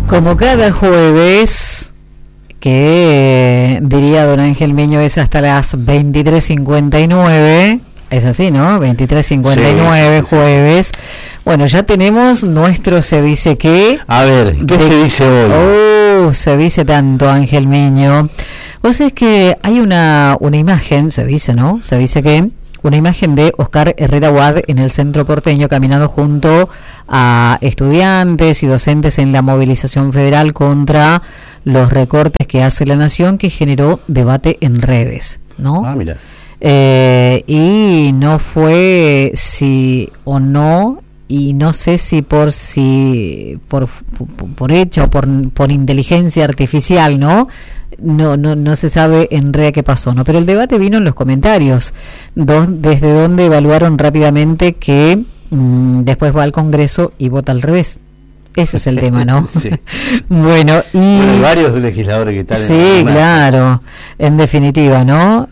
Como cada jueves, que diría don Ángel Miño es hasta las 23:59, es así, ¿no? 23:59 sí, jueves. Bueno, ya tenemos nuestro Se Dice Qué. A ver, ¿qué se dice hoy? Se dice tanto, Ángel Miño. Vos sabés que hay una imagen, se dice, ¿no? Se dice que una imagen de Oscar Herrera Wad en el centro porteño caminando junto a estudiantes y docentes en la movilización federal contra los recortes que hace la Nación, que generó debate en redes, ¿no? Ah, mira. Y no fue sí o no, y no sé si por hecho o por inteligencia artificial, ¿no? No se sabe en realidad qué pasó, ¿no? Pero el debate vino en los comentarios, desde donde evaluaron rápidamente que después va al Congreso y vota al revés. Ese es el tema, ¿no? Sí. Bueno, hay varios legisladores que están sí, claro, en definitiva, ¿no?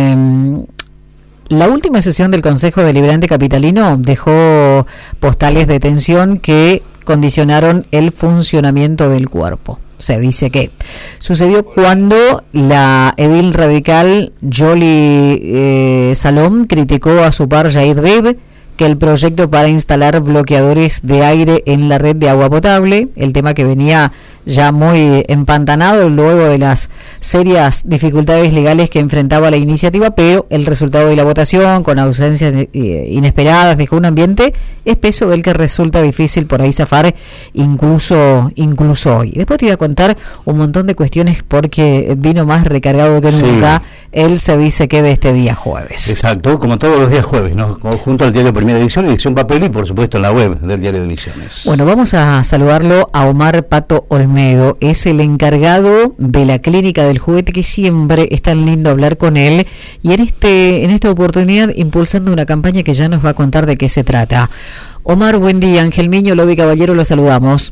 La última sesión del Consejo Deliberante Capitalino dejó postales de tensión que condicionaron el funcionamiento del cuerpo. Se dice que sucedió cuando la edil radical Yoli Salom criticó a su par Yair Deb que el proyecto para instalar bloqueadores de aire en la red de agua potable, el tema que venía ya muy empantanado luego de las serias dificultades legales que enfrentaba la iniciativa, pero el resultado de la votación, con ausencias inesperadas, dejó un ambiente espeso del que resulta difícil por ahí zafar incluso hoy. Después te voy a contar un montón de cuestiones porque vino más recargado que nunca. Él Se Dice Que de este día jueves. Exacto, como todos los días jueves, ¿no? Junto al diario Primera Edición, edición papel y por supuesto en la web del diario de Misiones. Bueno, vamos a saludarlo a Omar Pato Olmedo, es el encargado de la clínica del juguete, que siempre es tan lindo hablar con él, y en esta oportunidad impulsando una campaña que ya nos va a contar de qué se trata. Omar, buen día. Ángel Miño, Lodi Caballero, lo saludamos.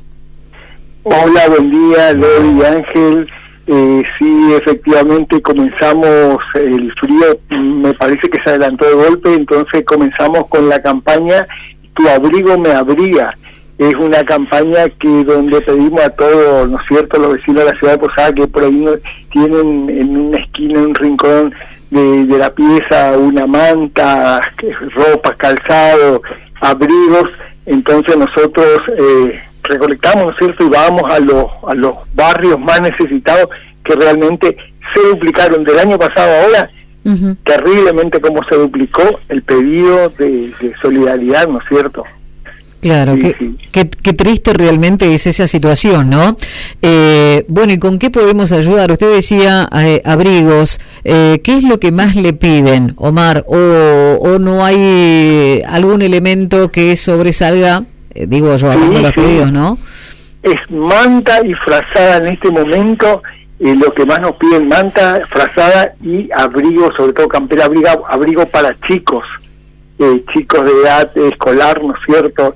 Hola, buen día, Lodi y Ángel. Sí, efectivamente comenzamos el frío, me parece que se adelantó de golpe, entonces comenzamos con la campaña Tu Abrigo Me Abriga. Es una campaña que donde pedimos a todos, ¿no es cierto?, los vecinos de la ciudad de Posada, que por ahí tienen en una esquina, en un rincón de la pieza, una manta, ropa, calzado, abrigos. Entonces nosotros recolectamos, ¿no es cierto?, y vamos a los barrios más necesitados, que realmente se duplicaron del año pasado a ahora. Terriblemente como se duplicó el pedido de solidaridad, ¿no es cierto? Claro, sí, qué triste realmente es esa situación, ¿no? Bueno, ¿y con qué podemos ayudar? Usted decía abrigos. ¿Qué es lo que más le piden, Omar? ¿O no hay algún elemento que sobresalga? Digo yo, hablando de los pedidos, ¿no? Es manta y frazada en este momento. Lo que más nos piden, manta, frazada y abrigo, sobre todo campera, abrigo para chicos. Chicos de edad escolar, ¿no es cierto?,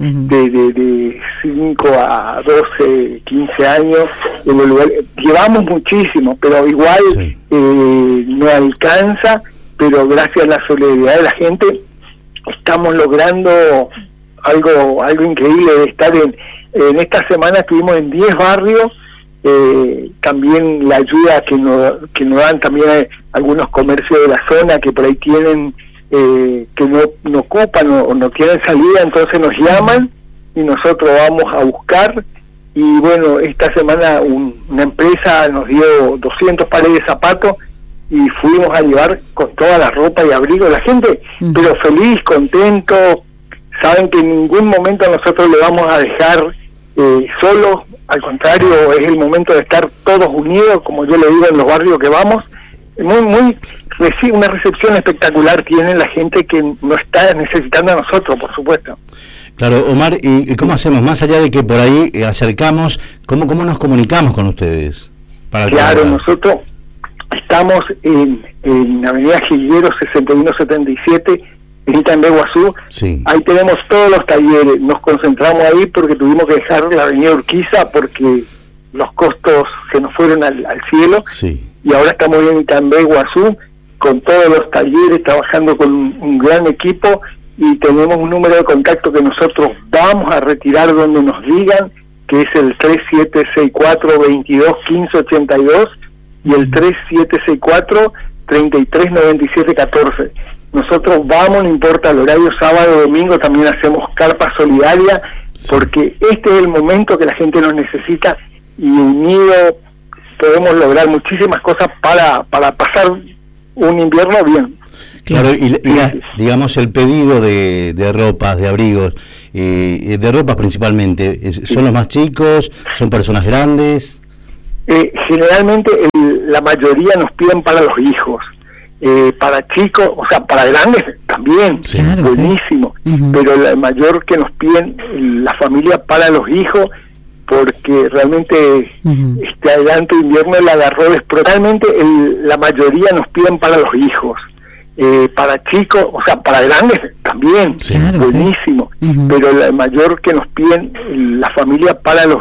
de 5 a 12, 15 años, en el lugar. Llevamos muchísimo, pero igual no alcanza, pero gracias a la solidaridad de la gente estamos logrando algo increíble de estar en esta semana. Estuvimos en 10 barrios, también la ayuda que nos dan también algunos comercios de la zona que por ahí tienen que no ocupan o no tienen salida, entonces nos llaman y nosotros vamos a buscar. Y bueno, esta semana una empresa nos dio 200 pares de zapatos y fuimos a llevar con toda la ropa y abrigo. La gente, pero feliz, contento, saben que en ningún momento nosotros le vamos a dejar solos, al contrario, es el momento de estar todos unidos, como yo le digo en los barrios que vamos. Una recepción espectacular tiene la gente que nos está necesitando a nosotros, por supuesto. Claro, Omar, ¿y cómo hacemos? Más allá de que por ahí acercamos, ¿cómo nos comunicamos con ustedes? Claro, nosotros estamos en Avenida Giguero 6177, en Itambé, Guazú. Sí. Ahí tenemos todos los talleres, nos concentramos ahí porque tuvimos que dejar la Avenida Urquiza porque los costos se nos fueron al cielo. Sí. Y ahora estamos en Itambé, Guazú, con todos los talleres, trabajando con un gran equipo, y tenemos un número de contacto que nosotros vamos a retirar donde nos digan que es el 3764-221582 y el 3764-339714. Nosotros vamos, no importa el horario, sábado, domingo, también hacemos carpa solidaria, porque este es el momento que la gente nos necesita y unido podemos lograr muchísimas cosas para pasar un invierno bien. Claro, y digamos el pedido de ropas, de abrigos, de ropas principalmente, ¿son los más chicos? ¿Son personas grandes? Generalmente la mayoría nos piden para los hijos. Para chicos, o sea, para grandes también, sí, claro, buenísimo, sí. Pero la mayor que nos piden la familia para los hijos, porque realmente este adelanto de invierno la agarró realmente la mayoría nos piden para los hijos. Para chicos, o sea, para grandes también, sí, buenísimo, sí. Pero la mayor que nos piden la familia para los